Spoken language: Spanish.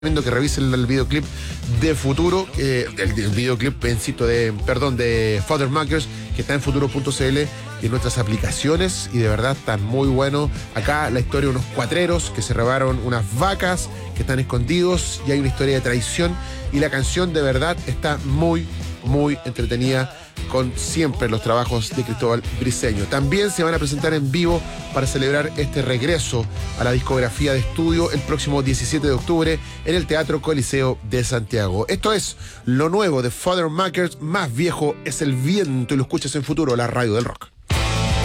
recomiendo que revisen el videoclip de Futuro, el videoclip, de Father Makers, que está en futuro.cl y en nuestras aplicaciones, y de verdad está muy bueno. Acá la historia de unos cuatreros que se robaron unas vacas que están escondidos, y hay una historia de traición, y la canción de verdad está muy, muy entretenida, con siempre los trabajos de Cristóbal Briceño. También se van a presentar en vivo para celebrar este regreso a la discografía de estudio el próximo 17 de octubre en el Teatro Coliseo de Santiago. Esto es lo nuevo de Father Makers. Más viejo es el viento, y lo escuchas en Futuro, la radio del rock.